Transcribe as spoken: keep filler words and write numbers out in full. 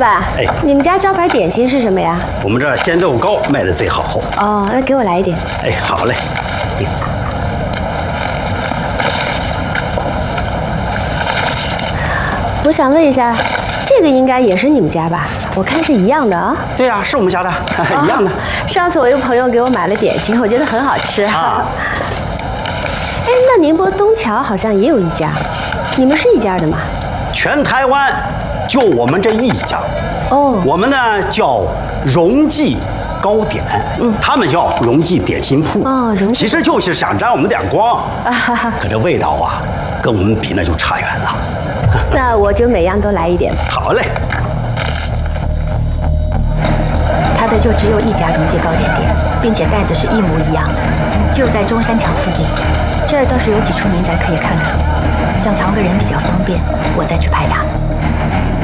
板， 哎， 你们家招牌点心是什么呀？ 我们这儿鲜豆糕卖的最好。 哦，那给我来一点。 哎，好嘞。 我想问一下，这个应该也是你们家吧？我看是一样的啊。 对呀、啊，是我们家的，一样的。 上次我一个朋友给我买了点心，我觉得很好吃。 啊。 哎，那宁波东桥好像也有一家，你们是一家的吗？ 全台湾就我们这一家。 哦。 我们呢叫荣记糕点，嗯，他们叫荣记点心铺。 哦，荣记。 其实就是想沾我们点光。 啊哈哈。 可这味道啊，跟我们比那就差远了。 那我就每样都来一点。 好嘞。 他的就只有一家荣记糕点店，并且袋子是一模一样的，就在中山桥附近。这儿倒是有几处民宅可以看看，想藏个人比较方便，我再去排查。